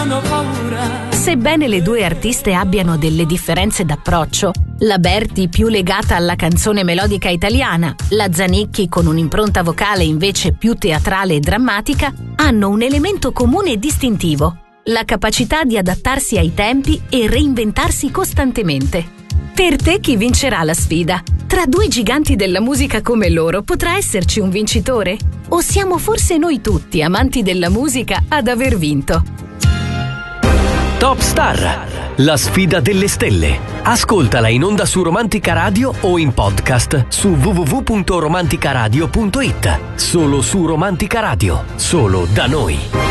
hanno paura. Sebbene le due artiste abbiano delle differenze d'approccio, la Berti più legata alla canzone melodica italiana, la Zanicchi con un'impronta vocale invece più teatrale e drammatica, hanno un elemento comune e distintivo: la capacità di adattarsi ai tempi e reinventarsi costantemente. Per te chi vincerà la sfida? Tra due giganti della musica come loro potrà esserci un vincitore? O siamo forse noi tutti, amanti della musica, ad aver vinto? Top Star, la sfida delle stelle. Ascoltala in onda su Romantica Radio o in podcast su www.romanticaradio.it. Solo su Romantica Radio, solo da noi.